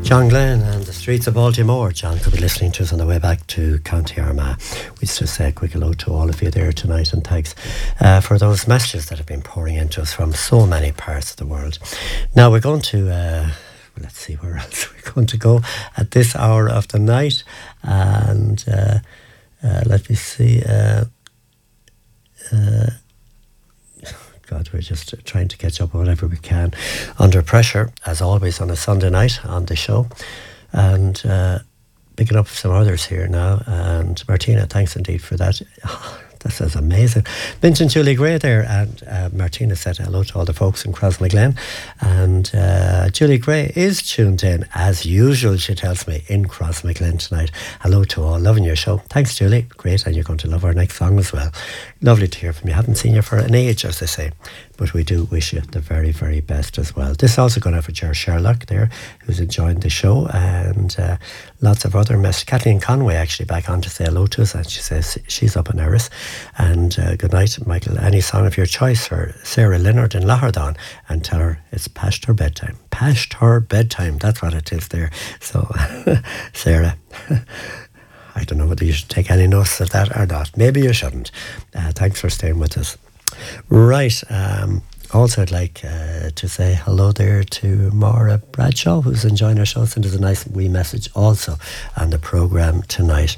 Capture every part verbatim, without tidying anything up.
John Glenn and the streets of Baltimore. John could be listening to us on the way back to County Armagh. We just say a quick hello to all of you there tonight, and thanks uh, for those messages that have been pouring into us from so many parts of the world. Now we're going to, uh, let's see where else we're going to go at this hour of the night. And uh, uh, let me see. Uh, uh, God, we're just trying to catch up on whatever we can. Under pressure, as always, on a Sunday night on the show. And uh, picking up some others here now. And Martina, thanks indeed for that. Oh, this is amazing. Vincent Julie Gray there. And uh, Martina said hello to all the folks in Crossmaglen. And uh, Julie Gray is tuned in, as usual, she tells me, in Crossmaglen tonight. Hello to all. Loving your show. Thanks, Julie. Great. And you're going to love our next song as well. Lovely to hear from you. Haven't seen you for an age, as they say. But we do wish you the very, very best as well. This is also going out for Ger Sherlock there, who's enjoying the show. And uh, lots of other messages. Kathleen Conway actually back on to say hello to us. And she says she's up in Erris. And uh, good night, Michael. Any song of your choice for Sarah Leonard in Lahardon. And tell her it's past her bedtime. Past her bedtime. That's what it is there. So, Sarah... I don't know whether you should take any notice of that or not. Maybe you shouldn't. Uh, thanks for staying with us. Right. Um, also, I'd like uh, to say hello there to Maura Bradshaw, who's enjoying our show. Sent us a nice wee message also on the programme tonight.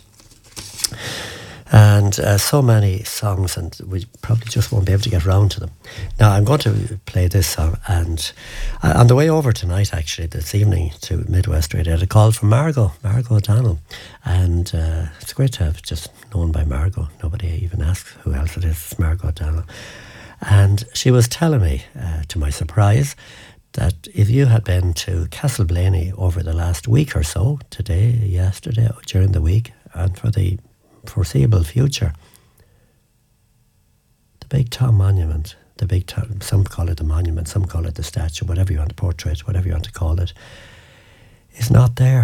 And uh, so many songs, and we probably just won't be able to get round to them. Now, I'm going to play this song, and uh, on the way over tonight, actually, this evening to Midwest Radio, I had a call from Margot, Margot O'Donnell. And uh, it's great to have just known by Margot. Nobody even asks who else it is. It's Margot O'Donnell. And she was telling me, uh, to my surprise, that if you had been to Castleblaney over the last week or so, today, yesterday, during the week, and for the foreseeable future, the Big Tom Monument, the Big Tom, some call it the monument, some call it the statue, whatever you want to portrait, whatever you want to call it, is not there.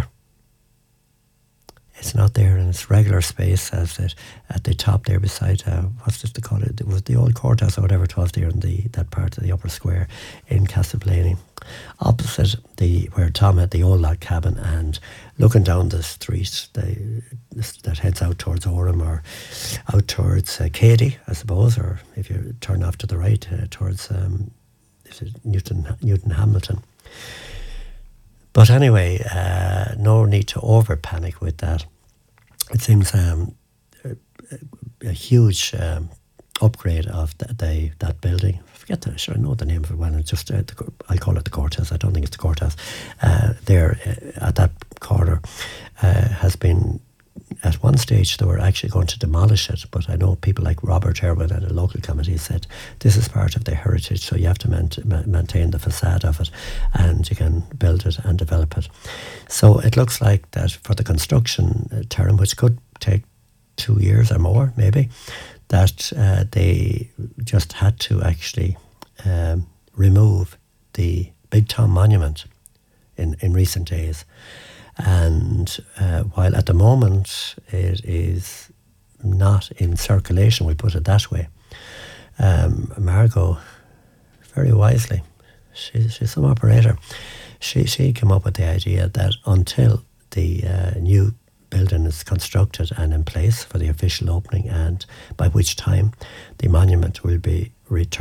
It's not there in its regular space as it at the top there beside, uh, what's this to call it? It was the old courthouse or whatever it was there in the that part of the upper square in Castleblaney. Opposite the where Tom had the old log cabin, and looking down the street the, that heads out towards Orem or out towards uh, Cady, I suppose, or if you turn off to the right uh, towards um, is it Newton, Newton Hamilton. But anyway, uh, no need to over panic with that. It seems um, a, a huge um, upgrade of the, the, that building. I forget the, sure, I know the name of it well. It's just uh, the, I call it the courthouse. I don't think it's the courthouse. Uh, there uh, at that corner uh, has been. At one stage, they were actually going to demolish it, but I know people like Robert Irwin and a local committee said this is part of their heritage, so you have to man- maintain the facade of it, and you can build it and develop it. So it looks like that for the construction term, which could take two years or more, maybe, that uh, they just had to actually um, remove the Big Tom Monument in, in recent days. And uh, while at the moment it is not in circulation, we put it that way, um, Margot, very wisely, she, she's some operator, she, she came up with the idea that until the uh, new building is constructed and in place for the official opening, and by which time the monument will be returned